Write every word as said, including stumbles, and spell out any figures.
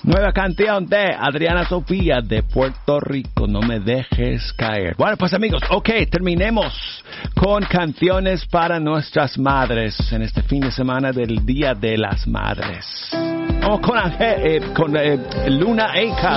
Nueva canción de Adriana Sofía de Puerto Rico, No Me Dejes Caer. Bueno, pues amigos, ok, terminemos con canciones para nuestras madres en este fin de semana del Día de las Madres. Vamos con, Ángel, eh, con eh, Luna Aca